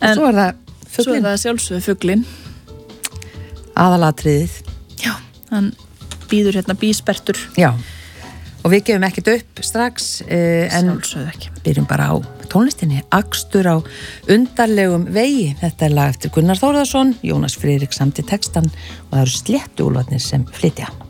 Svo er það Svo er fuglinn, það sjálfsögðu fuglinn. aðalatriðið. Já, hann býður hérna bíspertur. Já, og við gefum ekkert upp strax, en Sjálfsögðu ekki. byrjum bara á tónlistinni. Akstur á undarlegum vegi. Þetta er lag eftir Gunnar Þórðarsson, Jónas Friðrik samdi textan og það eru Sléttuúlfarnir sem flytja.